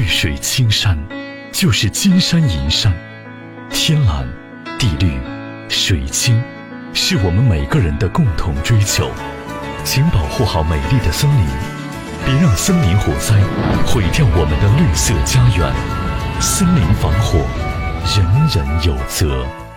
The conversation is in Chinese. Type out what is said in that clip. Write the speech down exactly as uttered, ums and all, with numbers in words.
水青山，就是金山银山。天蓝、地绿、水清，是我们每个人的共同追求。请保护好美丽的森林，别让森林火灾毁掉我们的绿色家园。森林防火，人人有责。